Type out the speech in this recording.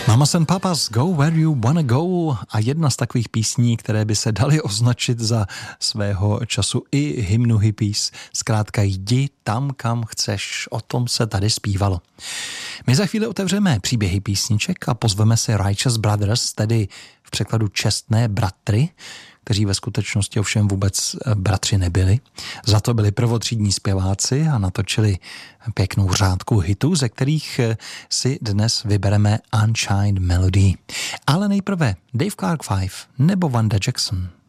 Mamas and Papas, Go Where You Wanna Go, a jedna z takových písní, které by se daly označit za svého času i hymnu hippies. Zkrátka jdi tam, kam chceš, o tom se tady zpívalo. My za chvíli otevřeme příběhy písniček a pozveme si Righteous Brothers, tedy v překladu čestné bratry, kteří ve skutečnosti ovšem vůbec bratři nebyli. Za to byli prvotřídní zpěváci a natočili pěknou řádku hitů, ze kterých si dnes vybereme Unchained Melody. Ale nejprve Dave Clark 5 nebo Vanda Jackson.